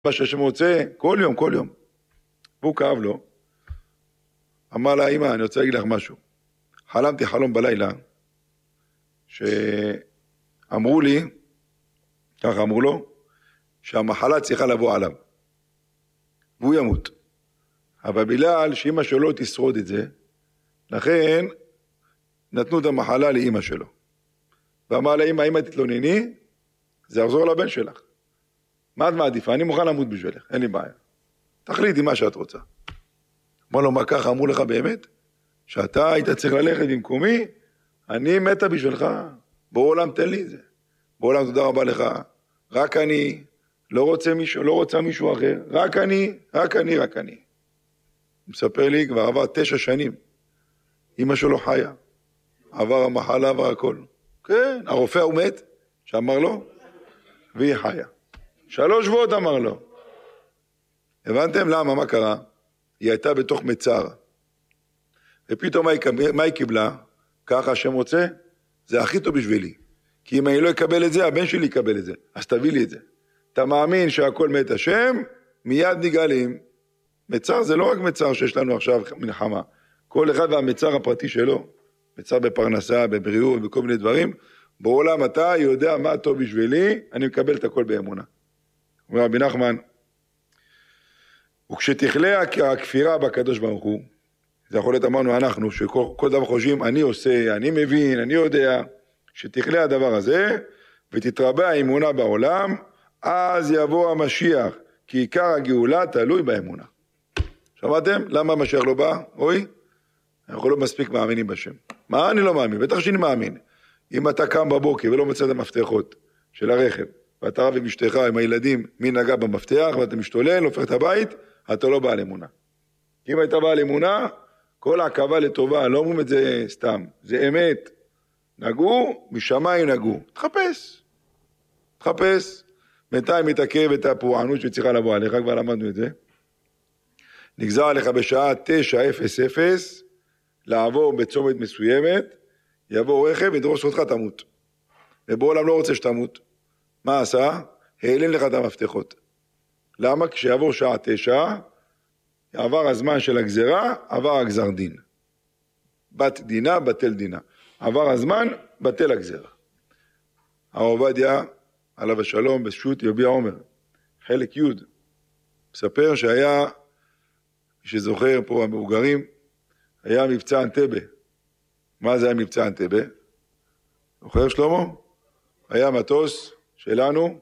מה שהשם רוצה, כל יום, כל יום. והוא כאב לו. אמר לה, אמא, אני רוצה להגיד לך משהו. חלמתי חלום בלילה, שאמרו לי, ככה אמרו לו, שהמחלה צריכה לבוא עליו. והוא ימות. אבל בגלל שאמא שלו לא תשרוד את זה, לכן נתנו את המחלה לאמא שלו. ואמר לה, אמא, תתלונני, זה יחזור לבן שלך. מה את מעדיפה? אני מוכן למות בשבילך, אין לי בעיה. תחליטי מה שאת רוצה. אמר לו, מה ככה אמרו לך באמת? שאתה היית צריך ללכת במקומי, אני מתה בשבילך. בעולם תן לי את זה. בעולם תודה רבה לך. רק אני, לא רוצה מישהו אחר. רק אני. מספר לי, כבר עבר 9 שנים. אמא שלו חיה. עבר המחלה, עבר הכל. כן, הרופא הוא מת, שאמר לו, והיא חיה. 3 שבועות אמר לו. הבנתם למה? מה קרה? היא הייתה בתוך מצר. ופתאום מה היא קיבלה? ככה השם רוצה? זה הכי טוב בשבילי. כי אם אני לא אקבל את זה, הבן שלי יקבל את זה. אז תביא לי את זה. אתה מאמין שהכל מת השם, מיד נגאלים. מצר זה לא רק מצר שיש לנו עכשיו מלחמה. כל אחד והמצר הפרטי שלו. מצר בפרנסה, בבריאות, בכל מיני דברים. בעולם אתה יודע מה טוב בשבילי, אני מקבל את הכל באמונה. אומר רבי נחמן, וכשתכלה הכפירה בקדוש ברוך הוא, זה יכול להיות אמרנו אנחנו, שכל דבר חושבים, אני עושה, אני מבין, אני יודע, שתכלה הדבר הזה, ותתרבה האמונה בעולם, אז יבוא המשיח, כי עיקר הגאולה תלוי באמונה. שמעתם? למה המשיח לא בא? אוי, אנחנו לא מספיק מאמינים בשם. מה אני לא מאמין? בטח שאני מאמין. אם אתה קם בבוקר ולא מצא את המפתחות של הרכב, ואתה רב עם אשתך, עם הילדים, מי נגע במפתח, ואתה משתולל, הופך את הבית, אתה לא בעל אמונה. אם היית בעל אמונה, כל העקבה לטובה, לא אומרים את זה סתם, זה אמת. נגעו, משמיים נגעו. תחפש. בינתיים מתעכב את הפורענות שצריכה לבוא עליך, כבר למדנו את זה. נגזר עליך בשעה 9:00, לעבור בצומת מסוימת, יבוא רכב, ידרוס אותך, תמות. ובעולם לא רוצה שתמות. מה עשה? העלים לך את המפתחות. למה? כשיעבור שעה 9, עבר הזמן של הגזרה, עבר הגזר דין. בת דינה, בטל דינה. עבר הזמן, בטל הגזרה. הרב עובדיה, עליו השלום, בשו"ת יביע עומר, חלק י', מספר שהיה, שזוכר פה המבוגרים, היה מבצע אנטבה. מה זה היה מבצע אנטבה? זוכר שלמה? היה מטוס שלנו,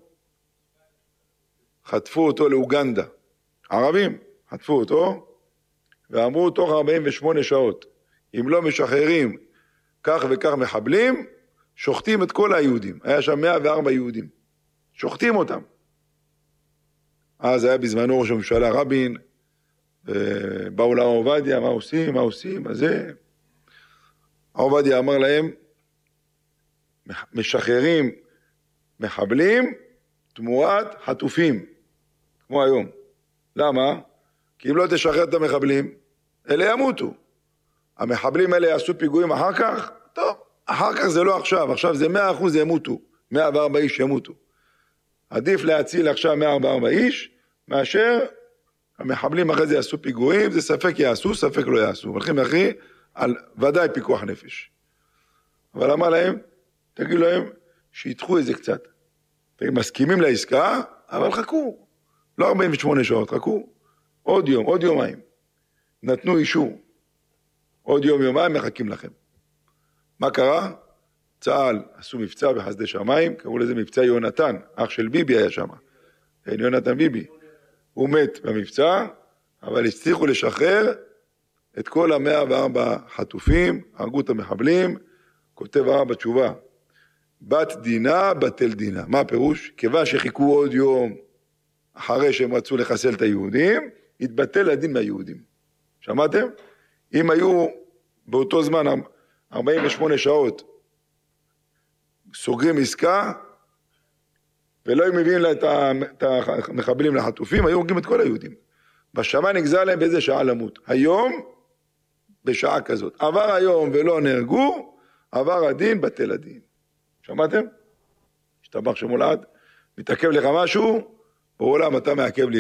חטפו אותו לאוגנדה. ערבים חטפו אותו, ואמרו תוך 48 שעות, אם לא משחררים כך וכך מחבלים, שוחטים את כל היהודים. היה שם 104 יהודים. שוחטים אותם. אז היה בזמנו ראש הממשלה רבין, באו להר עובדיה, מה עושים, אז זה. עובדיה אמר להם, משחררים מחבלים תמורת חטופים, כמו היום. למה? כי אם לא תשחרר את המחבלים, אלה ימותו. המחבלים האלה יעשו פיגועים אחר כך, טוב, אחר כך זה לא עכשיו, עכשיו זה 100% ימותו, 104 איש ימותו. עדיף להציל עכשיו 104 איש, מאשר המחבלים אחרי זה יעשו פיגועים, זה ספק יעשו, ספק לא יעשו. הולכים אחרי על ודאי פיקוח נפש. אבל אמר להם, תגידו להם שידחו איזה קצת. מסכימים לעסקה, אבל חכו. לא 48 שעות, חכו. עוד יום, עוד יומיים. נתנו אישור. עוד יומיים מחכים לכם. מה קרה? צה"ל עשו מבצע בחסדי שמיים, קראו לזה מבצע יונתן, אח של ביבי היה שם. יונתן ביבי. הוא מת במבצע, אבל הצליחו לשחרר את כל 104 חטופים, הרגו את המחבלים, כותב הרב בתשובה, בת דינה, בטל דינה. מה הפירוש? כיוון שחיכו עוד יום אחרי שהם רצו לחסל את היהודים, התבטל הדין מהיהודים. שמעתם? אם היו באותו זמן 48 שעות סוגרים עסקה, ולא היו מביאים את המחבלים לחטופים, היו הורגים את כל היהודים. בשמיים נגזר להם באיזה שעה למות. היום, בשעה כזאת. עבר היום ולא נהרגו, עבר הדין, בטל הדין. שמעתם? השתבח שמולד, מתעכב לך משהו, בעולם אתה מעכב לי